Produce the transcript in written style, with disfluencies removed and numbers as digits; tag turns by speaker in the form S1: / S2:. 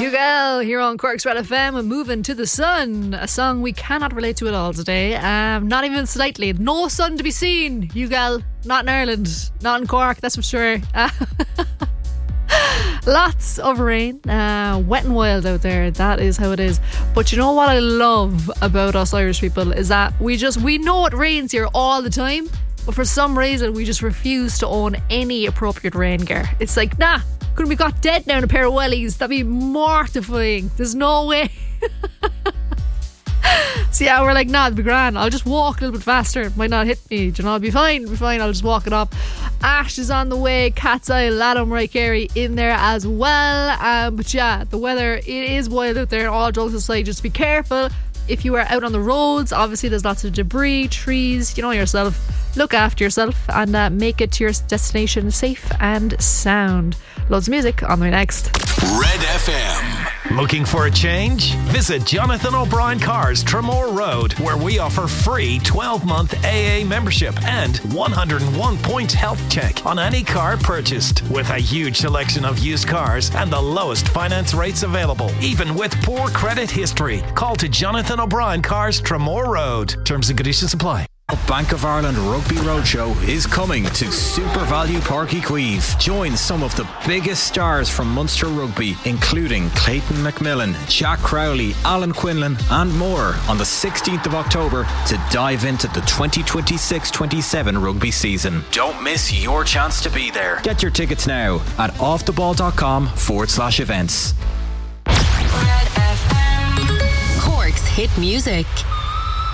S1: Hugo here on Cork's Red FM and Moving to the Sun, a song we cannot relate to at all today, not even slightly. No sun to be seen, Hugo, not in Ireland, not in Cork, that's for sure. Lots of rain, wet and wild out there, that is how it is. But you know what I love about us Irish people is that we know it rains here all the time, but for some reason we just refuse to own any appropriate rain gear. It's like, nah, couldn't we got dead now in a pair of wellies? That'd be mortifying. There's no way. So yeah, we're like, nah, it'll be grand. I'll just walk a little bit faster. It might not hit me. Do you know, I'll be fine. I'll just walk it up. Ash is on the way. Cat's Eye, Latham, Rykerry in there as well. But yeah, the weather, it is wild out there. All jokes aside, just be careful if you are out on the roads. Obviously, there's lots of debris, trees. You know yourself. Look after yourself and make it to your destination safe and sound. Loads of music on the way next.
S2: Red FM. Looking for a change? Visit Jonathan O'Brien Cars, Tramore Road, where we offer free 12-month AA membership and 101-point health check on any car purchased, with a huge selection of used cars and the lowest finance rates available, even with poor credit history. Call to Jonathan O'Brien Cars, Tramore Road. Terms and conditions apply.
S3: Bank of Ireland Rugby Roadshow is coming to Super Value Park Queeve. Join some of the biggest stars from Munster Rugby, including Clayton McMillan, Jack Crowley, Alan Quinlan and more on the 16th of October to dive into the 2026-27 rugby season. Don't miss your chance to be there. Get your tickets now at offtheball.com/events.
S4: Red FM. Cork's hit music.